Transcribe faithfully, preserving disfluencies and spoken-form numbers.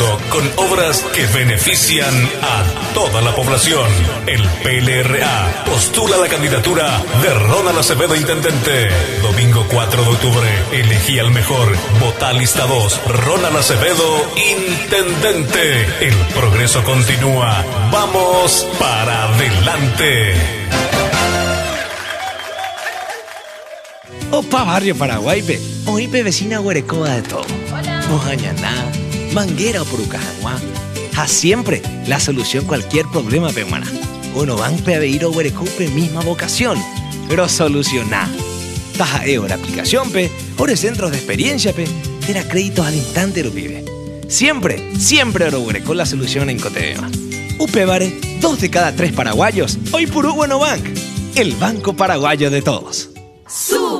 con obras que benefician a toda la población. El P L R A postula la candidatura de Ronald Acevedo Intendente. Domingo cuatro de octubre, elegí al mejor. Vota lista dos, Ronald Acevedo Intendente. El progreso continúa. Vamos para adelante. Opa, barrio Paraguay, pe. Hoy pe vecina Guarecoa de todo. Hola. Mojañaná, Manguera o Purucajaguá. A siempre la solución cualquier problema, pe, humana. Uno van pe a beir o Guarecó, pe, misma vocación. Pero solucioná. Taja eo la aplicación, pe. Ore centros de experiencia, pe. Tera créditos al instante lo pibe. Siempre, siempre oro Guarecó la solución en Cotebema. Upe Vare, dos de cada tres paraguayos. Hoy Purú Bueno Bank. El banco paraguayo de todos. Su